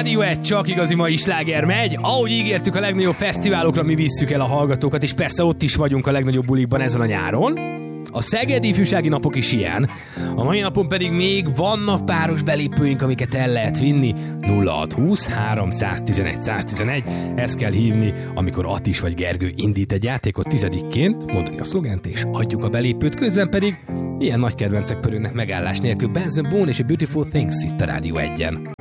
Rádió 1, csak igazi mai sláger megy. Ahogy ígértük, a legnagyobb fesztiválokra mi visszük el a hallgatókat, és persze ott is vagyunk a legnagyobb bulikban ezen a nyáron. A Szegedi Ifjúsági Napok is ilyen. A mai napon pedig még vannak páros belépőink, amiket el lehet vinni. 0620 311 111. Ezt kell hívni, amikor Attis vagy Gergő indít egy játékot 10-ként, mondani a szlogent és adjuk a belépőt. Közben pedig ilyen nagy kedvencek pörögnek megállás nélkül. Benson Boone és a Beautiful Things itt a Rádió 1-en.